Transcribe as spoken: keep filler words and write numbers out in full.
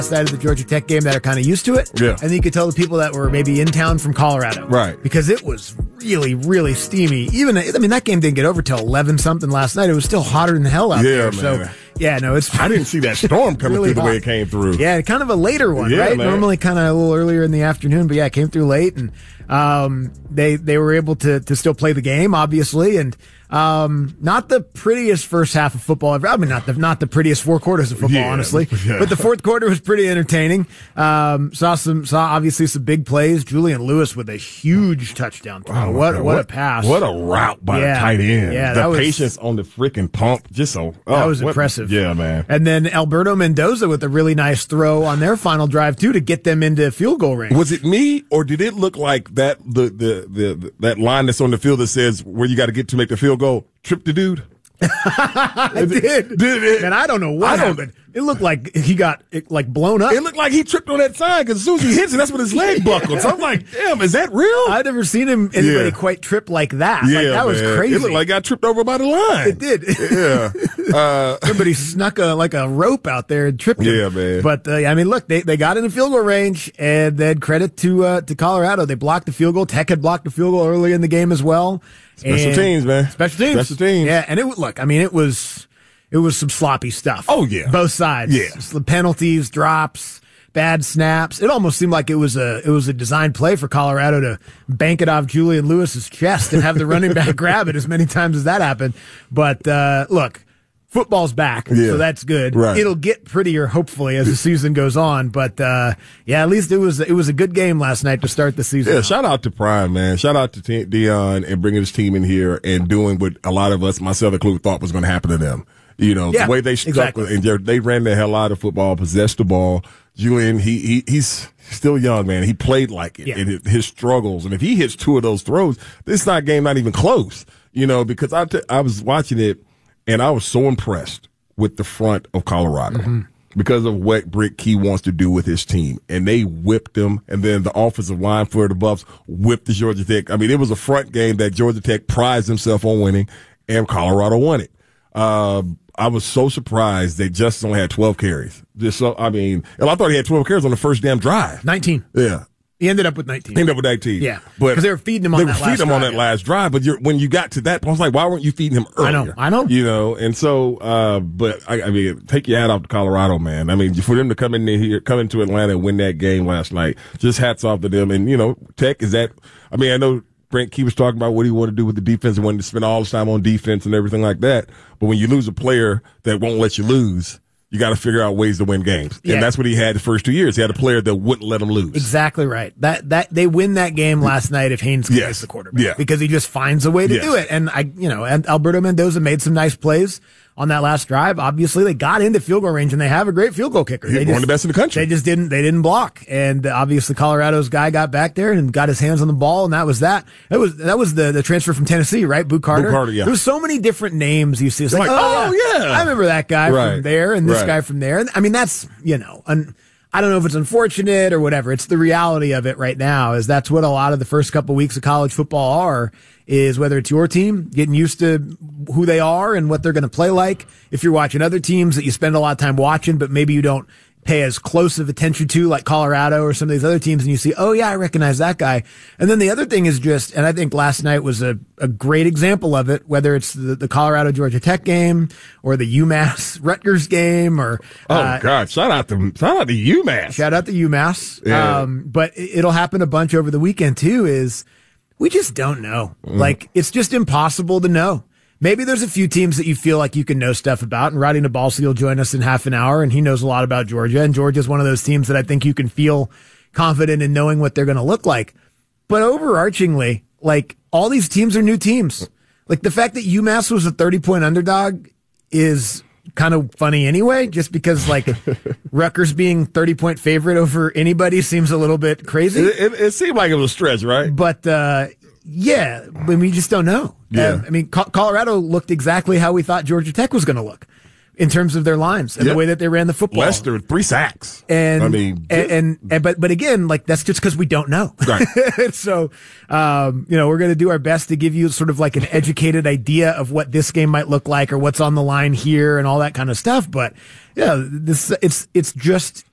side of the Georgia Tech game that are kind of used to it. Yeah. And then you could tell the people that were maybe in town from Colorado. Right. Because it was really, really steamy. Even, I mean, that game didn't get over till eleven something last night. It was still hotter than hell out Yeah, there. man. So, yeah, no, it's. I didn't see that storm coming really through the hot. way it came through. Yeah, kind of a later one, Yeah, right? man. Normally kind of a little earlier in the afternoon, but yeah, it came through late, and um, they they were able to to still play the game, obviously, and um, not the prettiest first half of football ever. I mean, not the not the prettiest four quarters of football, Yeah, honestly, yeah. but the fourth quarter was pretty entertaining. Um, saw some saw obviously some big plays. Julian Lewis with a huge touchdown throw. Oh, what God. what a pass! What a route by Yeah. the tight end. Yeah, the that was- patience on the freaking pump, just so oh, That was what- impressive. Yeah, man. And then Alberto Mendoza with a really nice throw on their final drive too to get them into field goal range. Was it me, or did it look like that the the the, the that line that's on the field that says where you got to get to make the field goal? Trip the dude. I did. Did it? And I don't know what I don't- happened. It looked like he got like blown up. It looked like he tripped on that sign because as soon as he hits it, that's when his leg buckled. So I'm like, damn, is that real? I've never seen him anybody Yeah. quite trip like that. yeah, like, that was man. crazy. It looked like I got tripped over by the line. It did. Yeah. Uh, Somebody snuck a like a rope out there and tripped him. Yeah, man. But uh, I mean, look, they, they got in the field goal range, and then credit to uh, to Colorado. They blocked the field goal. Tech had blocked the field goal early in the game as well. Special And- teams, man. Special teams. Special teams. Yeah, and it would look. I mean, it was it was some sloppy stuff. Oh, yeah. both sides. Yeah. Just the penalties, drops, bad snaps. It almost seemed like it was a it was a designed play for Colorado to bank it off Julian Lewis's chest and have the running back grab it as many times as that happened. But uh, look. Football's back, Yeah. so that's good. Right. It'll get prettier, hopefully, as the season goes on. But uh, yeah, at least it was it was a good game last night to start the season. Yeah, out. shout out to Prime, man. Shout out to T- Dion and bringing his team in here and doing what a lot of us, myself included, thought was going to happen to them. You know, Yeah, the way they stuck exactly. with, and they- they ran the hell out of football, possessed the ball. Julian, he, he he's still young, man. He played like it, Yeah. and it, his struggles. And if he hits two of those throws, this not game not even close. You know, because I t- I was watching it, and I was so impressed with the front of Colorado. Mm-hmm. Because of what Brick Key wants to do with his team. And they whipped them, and then the offensive line for the Buffs whipped the Georgia Tech. I mean, it was a front game that Georgia Tech prized himself on winning, and Colorado won it. Uh, I was so surprised they just only had twelve carries. Just so, I mean, and I thought he had twelve carries on the first damn drive. nineteen. Yeah. He ended up with nineteen. Ended up with nineteen. Yeah. But 'Cause they were feeding him on they that were feeding last him on drive, that yeah. last drive. But you're, when you got to that point, I was like, why weren't you feeding him earlier? I know, I know. You know, and so, uh, but I, I mean, take your hat off to Colorado, man. I mean, for them to come in here, come into Atlanta and win that game last night, just hats off to them. And, you know, Tech is that, I mean, I know Brent Key was talking about what he wanted to do with the defense and wanted to spend all his time on defense and everything like that. But when you lose a player that won't let you lose, you got to figure out ways to win games. Yeah. And that's what he had the first two years. He had a player that wouldn't let him lose. Exactly right. That that they win that game last night if Haynes Yes. gets the quarterback. Yeah. Because he just finds a way to Yes. do it. And I you know, and Alberto Mendoza made some nice plays on that last drive. Obviously they got into field goal range and they have a great field goal kicker. He's They one of just- the best in the country. They just didn't they didn't block. And uh, obviously Colorado's guy got back there and got his hands on the ball, and that was that. That was that was the, the transfer from Tennessee, right? Boo Carter. Boo Carter, yeah. There was so many different names you see. It's like, Like, oh, oh, yeah. I remember that guy Right. from there and this Right. guy from there. And I mean that's you know, un, I don't know if it's unfortunate or whatever. It's the reality of it right now, is that's what a lot of the first couple weeks of college football are, is whether it's your team getting used to who they are and what they're going to play like. If you're watching other teams that you spend a lot of time watching, but maybe you don't pay as close of attention to, like Colorado or some of these other teams, and you see, oh yeah, I recognize that guy. And then the other thing is just, and I think last night was a, a great example of it, whether it's the, the Colorado Georgia Tech game or the UMass Rutgers game or, Oh uh, God! Shout out to shout out to UMass. shout out to UMass. Yeah. Um, but it- it'll happen a bunch over the weekend too, is we just don't know. Mm. Like, it's just impossible to know. Maybe there's a few teams that you feel like you can know stuff about, and Roddy Nabalsi will join us in half an hour, and he knows a lot about Georgia, and Georgia's one of those teams that I think you can feel confident in knowing what they're going to look like. But overarchingly, like, all these teams are new teams. Like, the fact that UMass was a thirty-point underdog is kind of funny anyway, just because, like, Rutgers being thirty-point favorite over anybody seems a little bit crazy. It, it, it seemed like it was a stretch, right? But, uh, yeah, I mean, we just don't know. Yeah. Uh, I mean, Co- Colorado looked exactly how we thought Georgia Tech was going to look in terms of their lines and Yep. the way that they ran the football. Lester, three sacks. And, I mean, and, and, and- but, but again, like, that's just because we don't know. Right. So, um, you know, we're going to do our best to give you sort of like an educated idea of what this game might look like or what's on the line here and all that kind of stuff. But yeah, this, it's, it's just